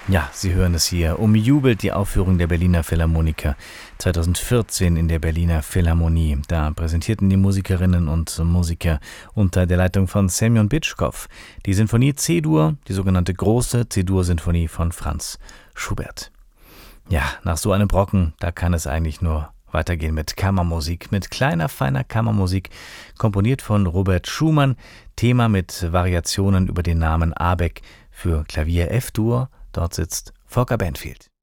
Ja, Sie hören es hier. Umjubelt die Aufführung der Berliner Philharmoniker 2014 in der Berliner Philharmonie. Da präsentierten die Musikerinnen und Musiker unter der Leitung von Semjon Bitschkow die Sinfonie C-Dur, die sogenannte große C-Dur-Sinfonie von Franz Schubert. Ja, nach so einem Brocken, da kann es eigentlich nur weitergehen mit Kammermusik, mit kleiner, feiner Kammermusik, komponiert von Robert Schumann, Thema mit Variationen über den Namen Abeck für Klavier F-Dur. Dort sitzt Volker Banfield.